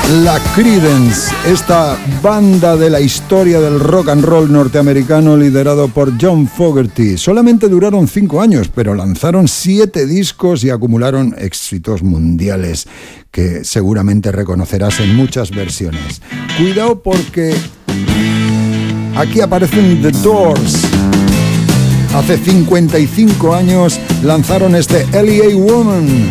La Creedence, esta banda de la historia del rock and roll norteamericano liderado por John Fogerty. Solamente duraron 5 años, pero lanzaron 7 discos y acumularon éxitos mundiales que seguramente reconocerás en muchas versiones. Cuidado porque aquí aparecen The Doors. Hace 55 años lanzaron este L.A. Woman.